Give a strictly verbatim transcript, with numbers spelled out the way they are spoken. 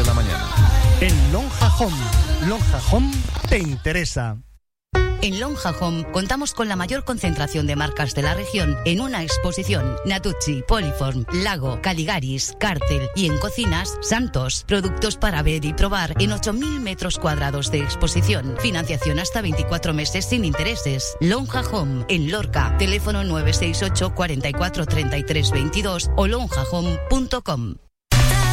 de la mañana. En Lonja Home. Lonja Home te interesa. En Lonja Home contamos con la mayor concentración de marcas de la región en una exposición. Natucci, Poliform, Lago, Caligaris, Cártel y en cocinas, Santos. Productos para ver y probar en ocho mil metros cuadrados de exposición. Financiación hasta veinticuatro meses sin intereses. Lonja Home en Lorca. Teléfono nueve seis ocho, cuarenta y cuatro, treinta y tres veintidós o lonja home punto com.